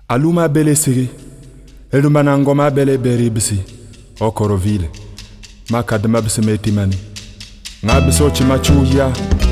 Aluma bele siri, elumana ngoma bele beri bisi, okorovile, makadma bisi metimani, ngabiso chimachuya.